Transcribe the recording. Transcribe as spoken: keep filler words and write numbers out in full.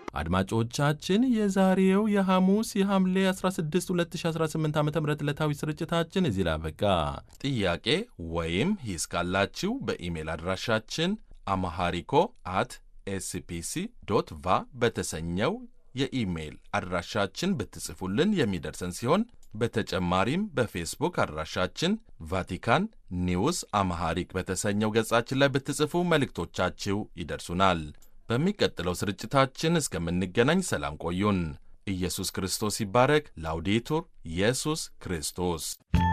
አድማጮቻችን የዛሬው የሐሙስ የሐምሌ አስራ ስድስት ሁለት ሺህ አስራ ስምንት ዓመተ ምህረት ዕለታዊ ስርጭታችን እዚህ ላይ አበቃ። ጥያቄ ወይም ሂስ ካላችሁ በኢሜል አድራሻችን አማሃሪኮ አት ኤስፒሲ ዶት ቫ በተሰኘው የኢሜል አድራሻችን ብትጽፉልን የሚደርሰን ሲሆን በተጨማሪም በፌስቡክ አድራሻችን ቫቲካን ኒውስ አማሃሪክ በተሰኘው ገጻችን ላይ ብትጽፉ መልእክቶቻችሁ ይደርሱናል። በሚቀጥለው ስርጭታችን እስከምንገናኝ ሰላም ቆዩን። ኢየሱስ ክርስቶስ ይባረክ። ላውዴቱር ኢየሱስ ክርስቶስ